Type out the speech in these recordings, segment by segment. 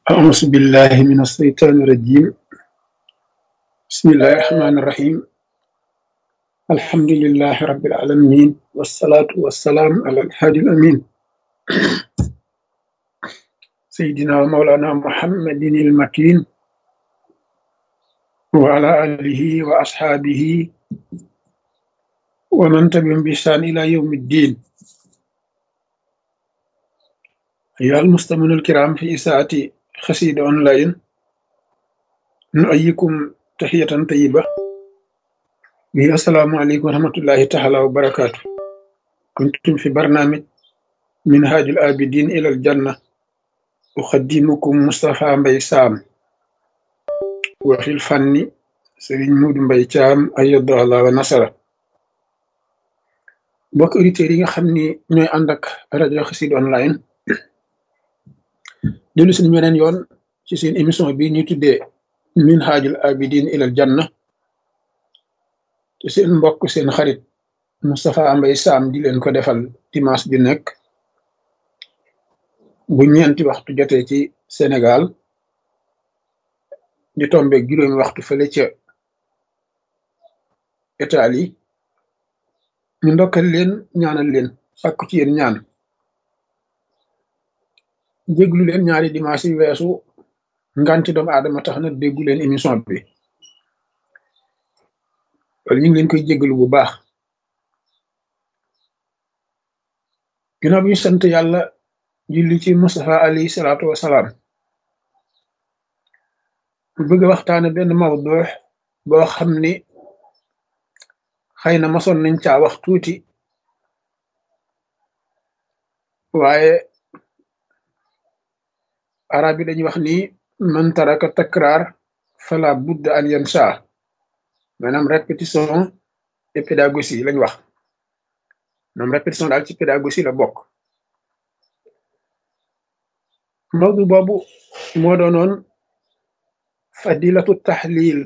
أعوذ بالله من الشيطان الرجيم. بسم الله الرحمن الرحيم. الحمد لله رب العالمين والصلاة والسلام على الهادي الأمين سيدنا ومولانا محمد المكين وعلى آله وأصحابه ومن تبعهم بإحسان إلى يوم الدين. أيها المستمعون الكرام في إساءة خسيد أونلاين، نؤيكم تحية طيبة. السلام عليكم ورحمة الله تعالى وبركاته. كنتم في برنامج منهاج الآبدين إلى الجنة، أخدمكم مصطفى مبي سام، وفي الفن سرين مود مبي تام أيد الله ونصره. mbokk auditeurs yi nga xam ni ñooy ànd ak rajo Xassida online dellu si beneen yoon ci seen émission bi ñuy tuddee minhajul abidin ilal janna te seen mbokk seen xarit Moustapha Mbaye Sam di leen ko defal dimanche bi nekk bu ñeenti waxtu jotee ci Sénégal di tombe juróomi waxtu fële ca Italie. ñu ndokkal leen ñaanal leen sàkku ci yéen ñaan déglu leen ñaari dimanche yi weesu nganti doomu aadama tax na déggu leen émission bi wala ñu ngi leen koy jéggalu bu baax. ginnaaw bi ñu sant yàlla julli ci Mustafa alayhi salaatu wasalaam, bu bëgg a waxtaane benn mawdu boo xam ni xëy na masoon nañ caa wax tuuti, waaye arab yi dañuy wax ni man taraka takraar fala budda an yansa, maanaam répétition et pédagogie lañ wax. maanaam répétition daal ci pédagogie la bokk. mawdu boobu moo doonoon fadilatu tahlil,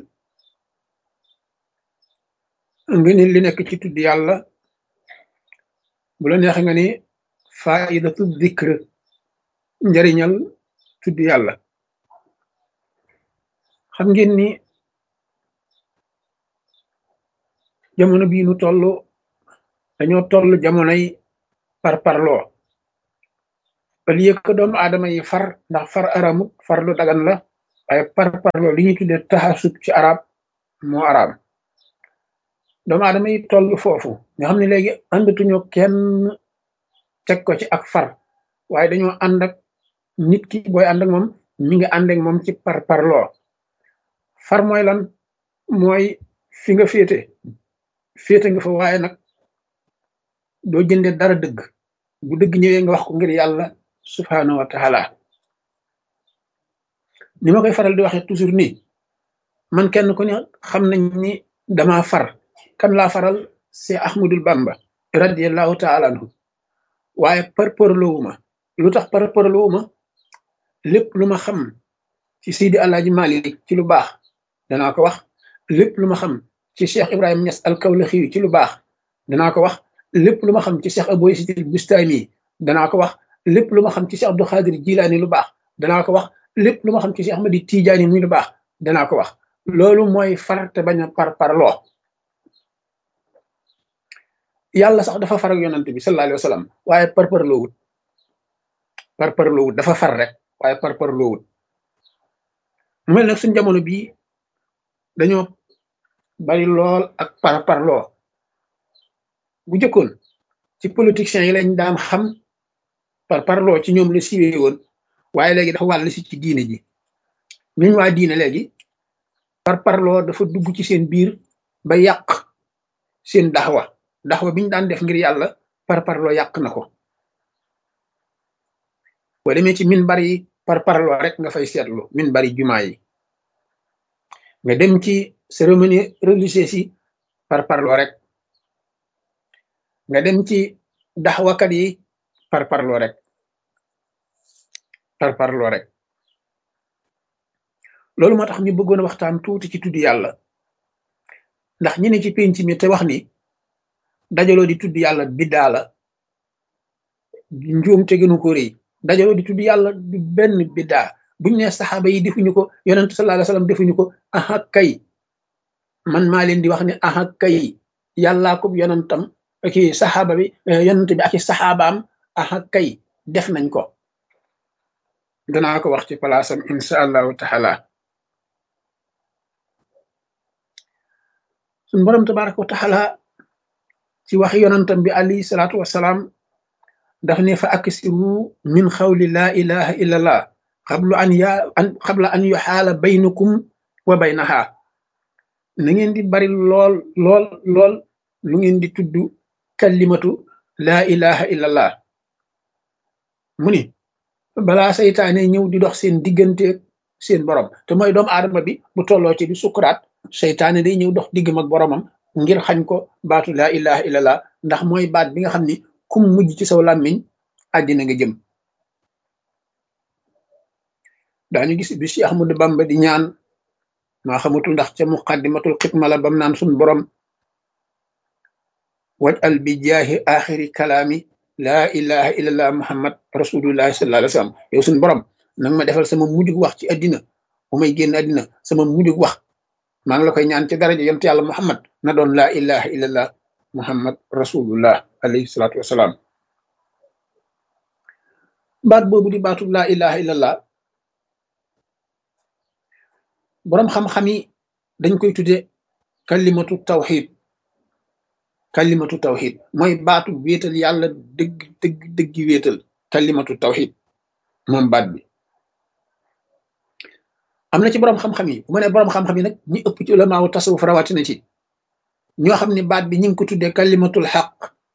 nga ni li nekk ci tudd yàlla, bu la neex nga ni faidatu dikr, njariñal tudd yàlla. xam ngeen ni jamono bii nu toll dañoo toll jamonoy parparloo. au lieu que doomu aadama yi far, ndax far aramut, far lu dagan la, waaye parparloo li ñuy tuddee taxasub ci arab moo araam. doomu aadama yi toll foofu nga xam ne léegi àndatuñu kenn teg ko ci ak far, waaye dañoo ànd ak nit ki. booy ànd ak moom mi ngi ànd ak moom ci parparloo. far mooy lan? mooy fi nga féete nga fa, waaye nag doo jënde dara dëgg. bu dëgg ñëwee nga wax ko ngir yàlla subhanahu wa taala. ni ma koy faral di waxee toujours nii, man kenn ku ne xam nañ ni dama far. kan laa faral? c'est Ahmadul Bamba radiallahu taala anhu. waaye parparloowuma. lu tax parparloowuma? lépp lu ma xam ci Seydi Alaaji Malik ci lu baax danaa ko wax. lépp lu ma xam ci Cheikh Ibrahima Niass al-Kawlaxi ci lu baax danaa ko wax. lépp lu ma xam ci Cheikh Abou Yazid al-Bustami danaa ko wax. lépp lu ma xam ci Cheikh Abdou Khadir Jilaani lu baax danaa ko wax. lépp lu ma xam ci Cheikh Ahmadi Tijaani muy lu baax danaa ko wax. loolu mooy far te bañ a parparloo. yàlla sax dafa far ak yonante bi sallallahu alayhi wa sallam, waaye parparloowut dafa far rek, waaye parparloowut. mu mel nag suñ jamono bii dañoo bari lool ak parparloo. bu jëkkoon ci politiciens yi lañ daan xam parparloo, ci ñoom la siiwee woon, waaye léegi dafa wàll si ci diine ji. ñuñ waa diine léegi parparloo dafa dugg ci seen biir ba yàq seen daxwa biñ daan def ngir yàlla. parparloo yàq na ko. boo demee ci minbar yi parparloo rek nga fay seetlu. minbar yi jumaa yi, nga dem ci cérémonie religieuse yi parparloo rek, nga dem ci daxwakat yi parparloo rek. loolu moo tax ñu bëggoon a waxtaan tuuti ci tudd yàlla, ndax ñi ne ci penc mi te wax ni dajaloo di tudd yàlla biddaa la, njuum te gënu ko rëy. dajaloo di tudd yàlla du benn biddaa, buñ ne saxaaba yi defuñu ko yonent sallallahu alayhi wasallam defuñu ko aha kay man maa leen di wax ne aha kay yàllaa ko yonentam ki saxaaba bi yonent bi ak i saxaabaam aha kay def nañ ko danaa ko wax ci palaasam insha allahu taala suñu borom tabaraka wa taala ci wax yonentam bi alayhi salaatu wasalaam daf ne fa aksiru min xawli laa ilaha illa allah qabla an yuxaala baynakum wa baynaha na ngeen di bari lool lool lool lu ngeen di tudd kalimatu laa ilaha illa allah mu ni balaa saytaane ñëw di dox seen diggante seen borom te mooy doomu aadama bi bu tolloo ci di sukuraat saytaane day ñëw dox diggam ak boromam ngir xañ ko baatu laa ilaha illa allah ndax mooy baat bi nga xam ni kum mujj ci saw làmmiñ àddina nga jëm daañu gis bi Cheikh Ahmadou Bamba di ñaan maa xamatul ndax ca muqaddimatul xidma la bam naan suñ borom waj al bi jaahi axiri kalaami laa ilaha illallah muhammad rasulullahi sallallahu alayhi wa sallam yow suñ borom nanga ma defal sama mujjug wax ci àddina bu may génn àddina sama mujjug wax maa ngi la koy ñaan ci daraja yonent yàlla muhammad na doon laa ilaha illallah muhammad rasulullah alayhi salatu wasalaam baat boobu di baatu laa ilaha illallah boroom xam-xam yi dañ koy tudde kalimatu tawxid kalimatu tawxid mooy baatu wéetal yàlla dëgg dëgg dëggi wéetal kalimatu tawxid moom baat bi am na ci boroom xam-xam yi bu ma ne boroom xam-xam yi nag ñi ëpp ci ulamaawu tasawuf rawatina ci ñoo xam ne baat bi ñu ngi ko tuddee kalimatul xaq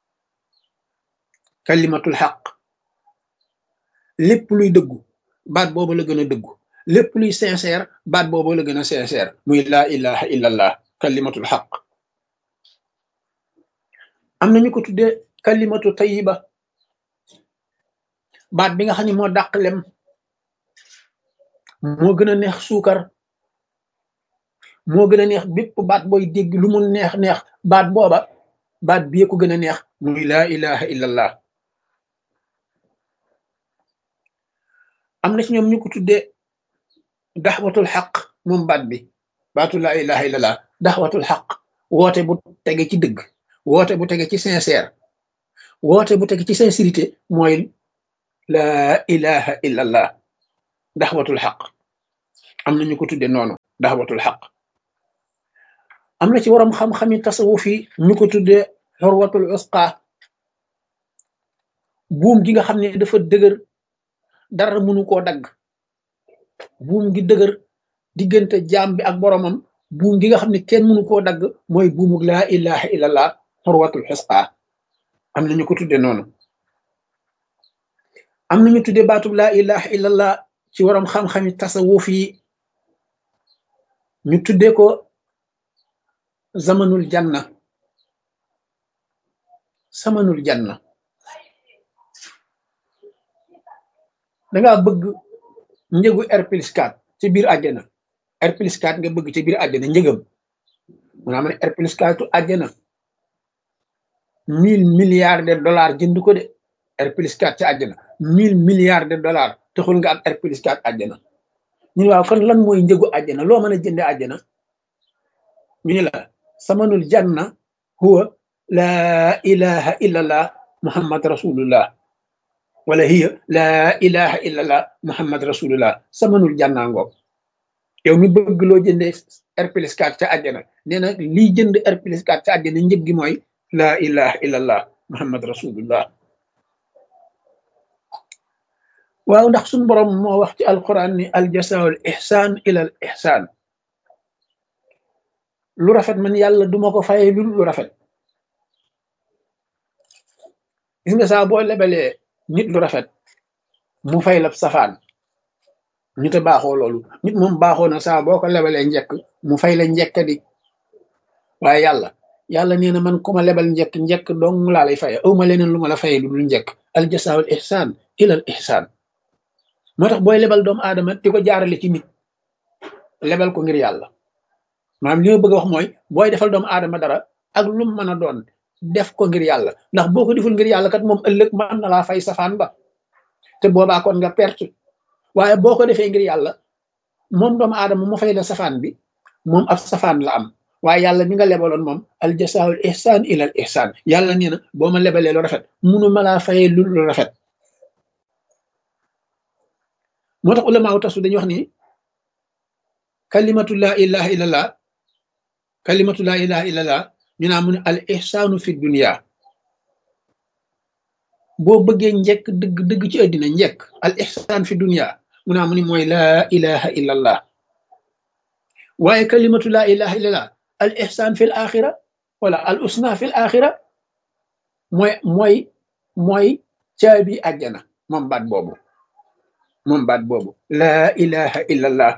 kalimatul xaq lépp luy dëggu baat boobu la gën a dëggu lépp luy sincère baat boobu la gën a sincère muy laa ilaha illallah kalimatul xaq am na ñu ko tuddee kalimatu tayiba baat bi nga xam ne moo dàq lem moo gën a neex suukar moo gën a neex bépp baat booy dégg lu mu neex neex baat booba baat bi ko gën a neex muy laa ilaha illallah am na ci ñoom ñu ko tuddee daxwatul xaq moom baat bi baatu laa ilaha illallah daxwatul xaq woote bu tege ci dëgg woote bu tege ci sincère woote bu tege ci sincérité mooy laa ilaha illallah daxwatul xaq am na ñu ko tuddee noonu daxwatul xaq am na ci waram xam-xami tasawuf yi ñu ko tuddee xurwatul usqa buum gi nga xam ne dafa dëgër dara mënu koo dagg buum gi dëgër diggante jaam bi ak boromam buum gi nga xam ne kenn mënu koo dagg mooy buumug laa ilaha illallah xurwatul usqa am na ñu ko tuddee noonu am na ñu tuddee baatub laa ilaha illallah ci waram xam-xami tasawuf yi ñu tuddee ko zamanul janna samanul janna dangaa bëgg njëgu R+4 ci biir àjjana R+4 nga bëgg ci biir àjjana njëgam mu naa ma ne R+4 tu àjjana 1000 milliards de dollars jënd ko de R+4 ci àjjana 1000 milliards de dollars taxul nga am R+4 àjjana ñu ne waaw fan lan mooy njëgu àjjana loo mën a jënde àjjana ñu ne la samanul janna huwa laa ilaha illallah muhammad rasulullah wala hiya laa ilaha illallah muhammad rasulullah samanul janna ngoog yow mi bëgg loo jëndee R+4 ca àjjana nee na lii jënd R+4 ca àjjana njëg gi mooy laa ilaha illallah muhammad rasulullah waaw ndax suñu borom moo wax ci alquran ni aljasaul ihsan ila al ihsan lu rafet man yàlla duma ko faye lu rafet gis nga saa boo lebalee nit lu rafet mu fay la safaan nit a baaxoo loolu nit moom baaxoo na saa boo ko lebalee njekk mu fay la njekk di waaye yàlla nee na man ku ma lebal njekk dong laa lay faye awma leneen lu ma la faye lu dul njekk aljasaul ihsan ila al ihsan moo tax booy lebal doomu aadama di ko jaarale ci nit lebal ko ngir yàlla maanaam li ma bëgg a wax mooy booy defal doomu aadama dara ak lu mu mën a doon def ko ngir yàlla ndax boo ko deful ngir yàlla kat moom ëllëg mën na laa fay safaan ba te boobaa kon nga perte waaye boo ko defee ngir yàlla moom doomu aadama mu fay la safaan bi moom ab safaan la am waaye yàlla mi nga lebaloon moom al jasaa'ul ihsaan ilal ihsaan yàlla nee na boo ma lebalee lu rafet munu ma laa fayee lu rafet. moo tax ulama wu tasu dañuy wax ni kalimatu laa ilaha illallah kalimatu laa ilaha illallah ñu naa mu ne al ihsaanu fi dunya boo bëggee njekk dëgg dëgg ci àddina njekk al ihsaan fi dunya mu naa mu ni mooy laa ilaha illallah waaye kalimatu laa ilaha illallah al ihsaan fi l axira wala al usna fi l axira mooy caabi àjjana moom baat boobu laa ilaha illallah.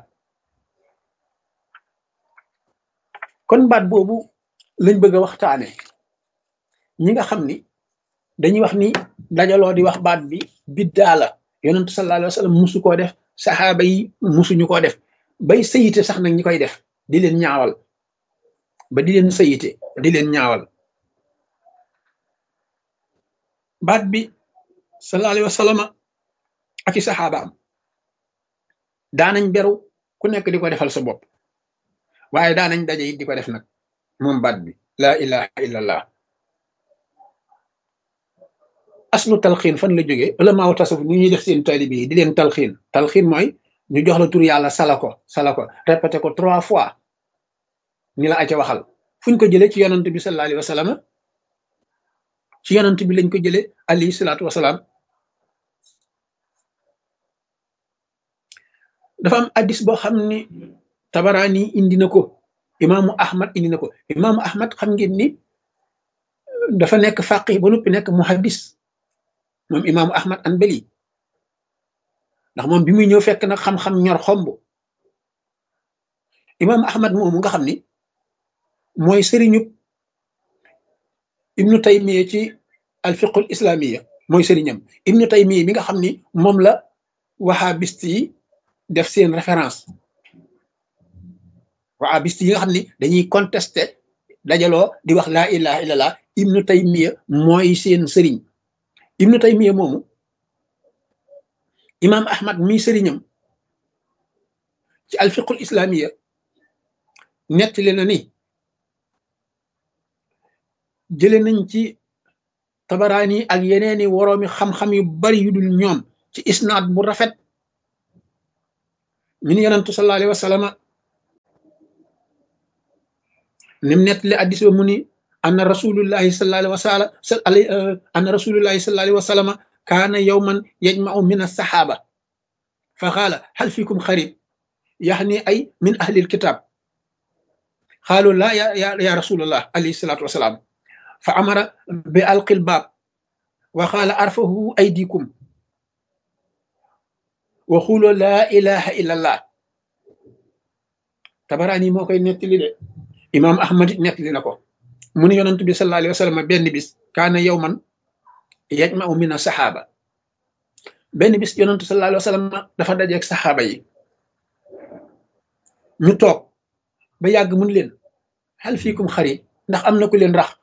kon baat boobu lañ bëgg a waxtaane ñi nga xam ni dañuy wax ni dajaloo di wax baat bi biddaa la yonentu sallallahu alayhi wa sallam musu koo def saxaaba yi musuñu koo def bay sayite sax nag ñi koy def di leen ñaawal ba di leen sayite di leen ñaawal baat bi sallallahu alayhi wa sallam ak i saxaabaam daanañ beru ku nekk di ko defal sa bopp waaye daanañ daje it di ko def nag moom baat bi laa ilaha illallah. aslu talxiin fan la jógee ulamaaw tasawuf ñu ñuy def seen taalibe yi di leen talxiin mooy ñu jox la tur yàlla sala ko répété ko 3 fois ni la aca waxal fuñ ko jëlee ci yonant bi sallallahu alayhi wa sallam ci yonant bi lañ ko jëlee alayhi salaatu wasalaam. dafa am addis boo xam ni tabaraani indi na ko imaamu ahmad indi na ko imaamu ahmad xam ngeen ni dafa nekk faqih ba noppi nekk muhaddis moom imaamu ahmad anbali ndax moom bi muy ñëw fekk nag xam-xam ñor xomb imaamu ahmad moomu nga xam ni mooy sëriñu ibnu taymiya ci alfiqul islamiya mooy sëriñam ibnu taymiya mi nga xam ni moom la wahabist yi def seen référence wahabist yi nga xam ni dañuy contester dajaloo di wax laa ilaha illallah ibnu taymiya mooy seen sëriñ ibnu taymiya moomu imaam ahmad mi sëriñam ci alfiqul islamiya nettali na ni jële nañ ci tabaraani ak yeneeni woroomi xam-xam yu bari yu dul ñoom ci isnaad bu rafet ñu ni yonantu sallallahu alayhi wa sallam nim nettali addis ba mu ni anna rasulullahi sallallahu alayhi wa sallam kaana yawman yajma'u min as-sahaba fa qaala hal fikum xarib yaxni ay min ahli alkitab qaalu la ya rasulullah alayhi salatu wasalaam fa amara bi alqil baab wa qaala arfahu aydikum wa xulo laa ilaha illa allah. tabaraani moo koy nettali de imaam ahmad nettali na ko mu ne yonent bi sallallahu alayhi wa sallam benn bis kaana yawman yajma'u min as-saxaaba benn bis yonent sallallahu alayhi wa sallam dafa dajeeg saxaaba yi ñu toog ba yàgg mun leen hal fiikum xari ndax am na ku leen rax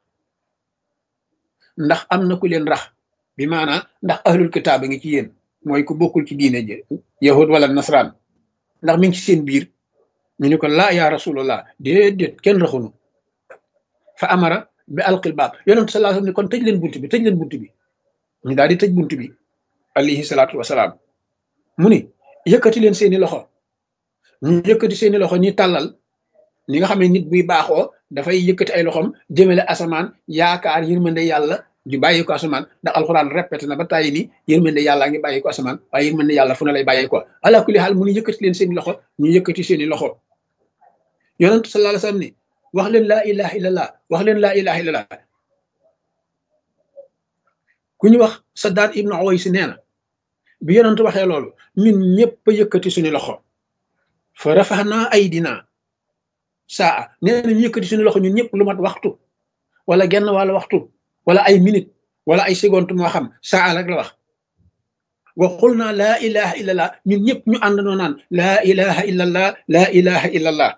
bi maanaa ndax ahlul kitaab a ngi ci yéen mooy ku bokkul ci diine ji yahud wala nasraan ndax mi ngi ci seen biir ñu ni ko laa ya rasulullah déedéet kenn raxunu fa amara bi alqil baab yonent sallallahu alayhi wasallam ni kon tëj leen bunt bi ñu daal di tëj bunt bi alayhi salaatu wasalaam mu ni yëkkati leen seeni loxo ñu yëkkati seeni loxo ñi tàllal ni nga xam ne nit buy baaxoo dafay yëkkati ay loxom jëmale asamaan yaakaar yërmande yàlla ju bàyyi ko asamaan ndax alxuraan répété na ba tàyyi ni yërmande yàlla ngi bàyyi ko asamaan waaye yërmande yàlla fu na lay bàyyi ko ala kulli xaal mu ni yëkkati leen seeni loxo ñu yëkkati seeni loxo yonentu sallallahu alayhi wasallam ni wax leen laa ilaha illallah wax leen laa ilaha illallah. ku ñu wax Saddaad ibnu Uways nee na bi yonentu waxee loolu ñun ñëpp a yëkkati suñu loxo fa rafaxnaa aydina saa nee na ñu yëkkati suñu loxo ñun ñëpp lu mat waxtu wala genn wàlla waxtu wala ay minute wala ay seconde moo xam saa rek la wax wa qul naa laa ilaha illallah ñun ñëpp ñu àndandoo naan laa ilaha illallah laa ilaha illallah.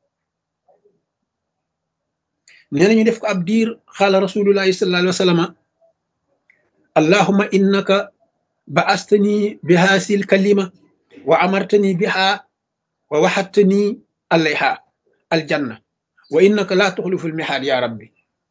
nee na ñu def ko ab diir xaala rasulullahi sallallahu alayhi wa sallam allahumma innaka ba'astani bi haasil kalima wa amartani biha wa waxattani alayha aljanna wa innaka la tuxlifu lmihaad ya rabbi.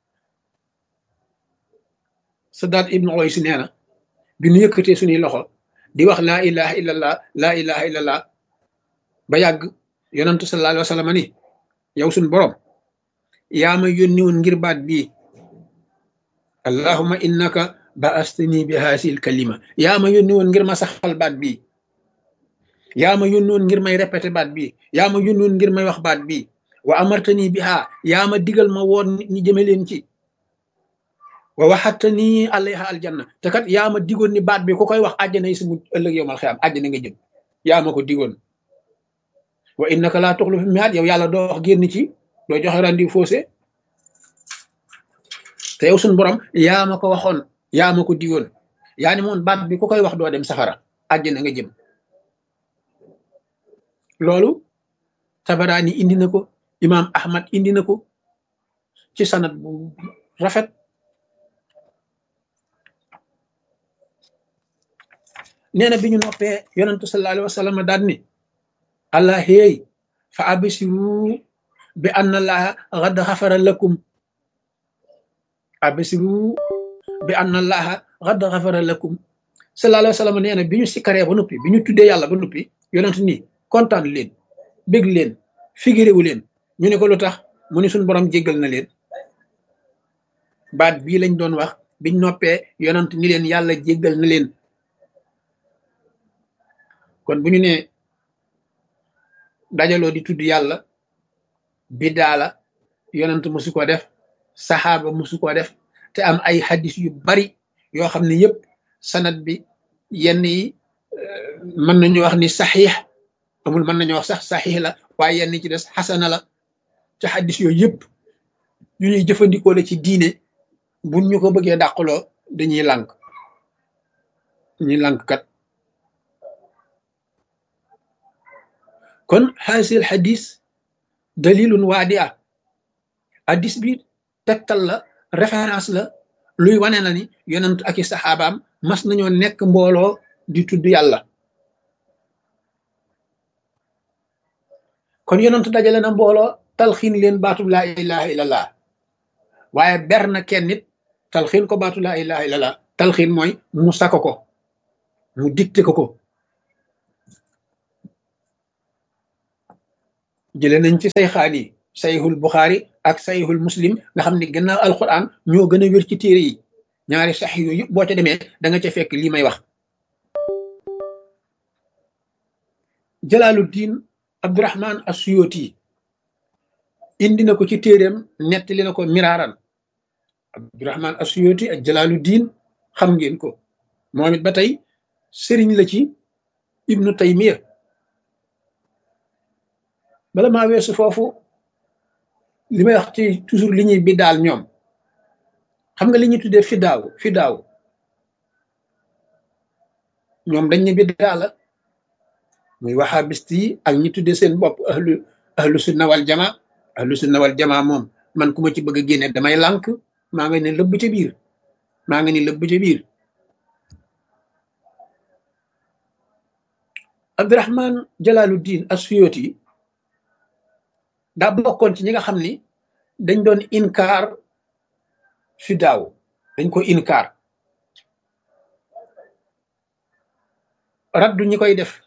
Sadaat ibnu Uways nee na bi nu yëkkatee suñuy loxo di wax laa ilaha illallah laa ilaha illallah ba yàgg yonantu sallallahu alayhi wa sallam ni yow suñ borom yaa ma yónni woon ngir baat bii allahumma innaka ba'astani bi haasil kalima yaa ma yónni woon ngir ma saxal baat bii yaa ma yónni woon ngir may répété baat bii yaa ma yónni woon ngir may wax baat bii wa amartani biha yaa ma digal ma woon nit ñi jëme leen ci wa waxattani alayha aljanna te kat yaa ma digoon ni baat bi ku koy wax àjjana yi si mu ëllëg yowmal xiyaam àjjana nga jëm yaa ma ko digoon wa innaka laa tuxlifu miihaad yow yàlla doo wax génn ci doo joxe rendi faussé te yow suñ borom yaa ma ko waxoon yaa ma ko digoon yaa ni moon baat bi ku koy wax doo dem safara àjjana nga jëm. loolu Tabaraani indi na ko imaam Ahmad indi na ko ci sanad bu rafet. nee na bi ñu noppee yonantu sallallahu alayhi wa sallam daal ni allah hey fa absiru bi anna allaha qad xafara lakum absiru bi anna allaha qad xafara lakum sallallahu alayhi wa sallam nee na bi ñu sikkaree ba noppi bi ñu tuddee yàlla ba noppi yonantu ni kontaan leen bég leen figéréwu leen ñu ne ko lu tax mu ni suñ borom jéggal na leen. baat bii lañ doon wax biñ noppee yonantu ni leen yàlla jéggal na leen. kon bu ñu nee dajaloo di tudd yàlla bidaa la yonent musu ko def saxaaba musu ko def te am ay hadis yu bari yoo xam ne yëpp sanad bi yenn yi mën nañu wax ni saxiix amul mën nañu wax sax saxiix la waaye yenn ci des xasana la te hadis yooyu yëpp yu ñuy jëfandikoo la ci diine buñ ñu ko bëggee dàqaloo dañuy lànk kat. kon xaasil xadis dalilun waadia hadis bi tegtal la référence la luy wane na ni yonent ak i saxaabaam mas nañoo nekk mbooloo di tudd yàlla. kon yonent dajale na mbooloo talxiin leen baatub laa ilaha illallah waaye ber na kenn nit talxiin ko baatu laa ilaha illallah talxiin mooy mu sako ko mu dicté ko. jële nañ ci sayxaan yi sayxul buxaari ak sayxul muslim nga xam ne gannaaw alquran ñoo gën a wér ci téere yi ñaari sax yooyu yëpp boo ca demee da nga ca fekk lii may wax. Jalaaluddin Abdurahman Asuyuti indi na ko ci téeréem nettali na ko miraaran. Abdurahman Asuyuti ak Jalaaluddin xam ngeen ko moom it ba tey sëriñ la ci Ibnu Taymiya. bala maa weesu foofu li may wax ci toujours li ñuy bi daal ñoom xam nga li ñuy tuddee fidaaw ñoom dañ ne biddaa la muy wahabist yi ak ñi tuddee seen bopp ahlu sunna wal jamaa moom man ku ma ci bëgg a génne damay lànk maa nga ne lëbb ca biir Abdurahman Jalaaluddin Asuyuti daa bokkoon ci ñi nga xam ni dañ doon inkaar fidaaw dañ ko inkaar raddu ñi koy def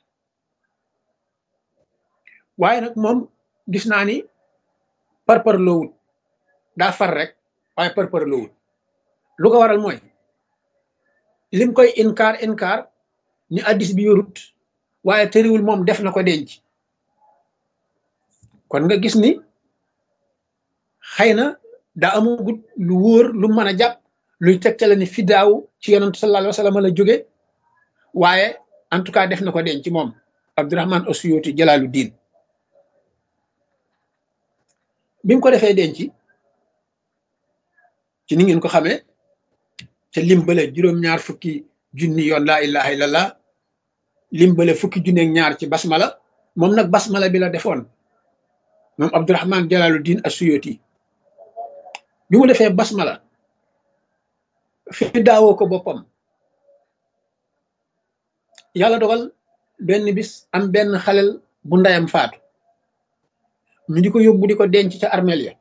waaye nag moom gis naa ni parpar loowut daa far rek waaye parpar loowut lu ko waral mooy lim koy inkaar ni addis bi yorut waaye tëriwul moom def na ko denc. kon nga gis ni xëy na daa amagut lu wóor lu mën a jàpp luy tegtale ni fidaaw ci yonent sallallahu alayhi wa sallam la jóge waaye en tout cas def na ko denc moom Abdurahman Asuyuti Jalaaluddin bi mu ko defee denc ci ni ngeen ko xamee te limbale juróom-ñaar fukki junni yoon laa ilaha illallah limbale fukki junni ak ñaar ci basmala moom nag basmala bi la defoon moom Abdurahman Jalaaluddin Asuyuti bi mu defee basmala fi daawoo ko boppam yàlla dogal benn bis am benn xalel bu ndeyam faatu ñu di ko yóbbu di ko denc ca armeel ya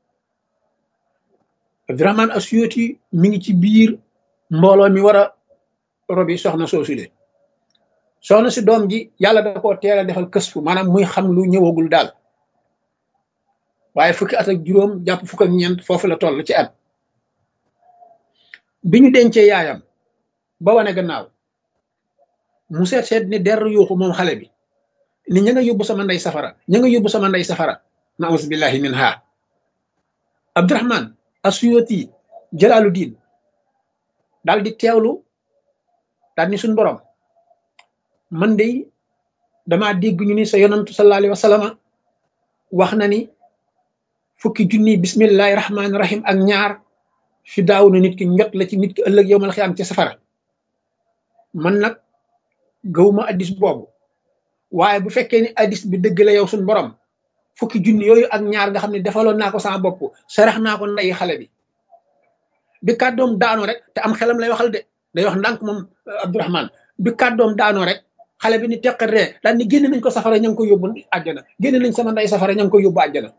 Abdurahmaan Asuyuti mi ngi ci biir mbooloo mi war a robi soxna soosule soxna si doom ji yàlla da koo teel a defal kësfu maanaam muy xam lu ñëwagul daal waaye fukki at ak juróom jàpp fukk ak ñeent foofu la toll ci at bi ñu dencee yaayam ba wane gannaaw mu seet ni der yuuxu moom xale bi ni ña nga yóbbu sama ndey safara ña nga yóbbu sama ndey safara naus billahi min ha Abdurahmaan Asuyuti Jalaaluddin daal di teewlu daal ni suñ borom man de damaa dégg ñu ni sa yonantu sallallahu alayhi wa sallam wax na ni fukki junni bismillahi rahmaani rahim ak ñaar fi daaw na nit ki njot la ci nit ki ëllëg yowmal xiyaam ci safara man nag gëwuma addis boobu waaye bu fekkee ni addis bi dëgg la yow suñ borom fukki junni yooyu ak ñaar nga xam ne defaloon naa ko sama bopp sarax naa ko ndeyi xale bi kàddoom daanoo rek te am xelam lay waxal de day wax ndànk moom Abdurahmaan bi kàddoom daanoo rek xale bi ni teqat ree daal ni génne nañ ko safara ña ngi ko yóbbu àjjana génne nañ sama ndey safara ña ngi ko yóbbu àjjana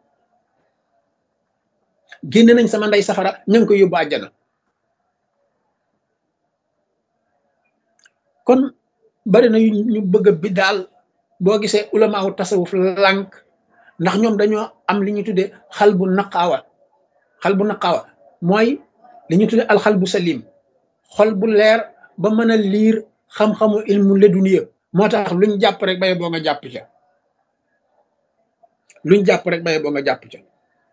génne nañ sama ndey safara ña ngi ko yóbbu àjjana kon bari na ñu bëgg a bi daal boo gisee ulamaaw tasawuf lànk ndax ñoom dañoo am li ñu tuddee xal bu naqaawa mooy li ñu tuddee alxal bu salim xol bu leer ba mën a liir xam-xamu ilmu leduniya moo tax luñ jàpp rek baye boo nga jàpp ca luñ jàpp rek baye boo nga jàpp ca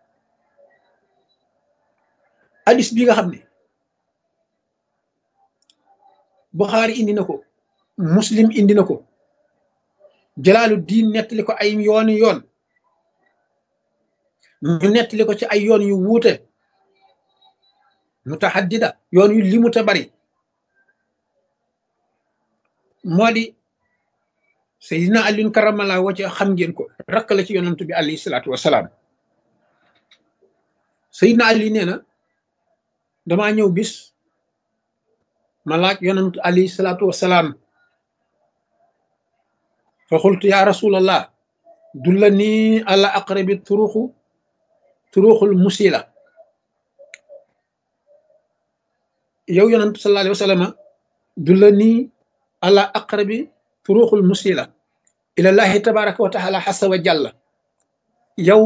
hadis bi nga xam ne Buxaari indi na ko Muslim indi na ko Jalaaluddin nettali ko ay yooni yoon ñu nettali ko ci ay yoon yu wuute mutahaddida yoon yu limu te bari moo di Seydina Aliyun karamallahu wajhahu xam ngeen ko rakk la ci yonantu bi alayhi salaatu wasalaam Seydina Ali nee na damaa ñëw bis ma laaj yonantu alayhi salaatu wasalaam fa xultu ya rasulallah dullani ala aqrabi turuxul musila yow yonantu sallallahu alayhi wa sallam dullani ala aqrabi turuxul musila ilallahi tabaraka wa taala xasa wa jalla yow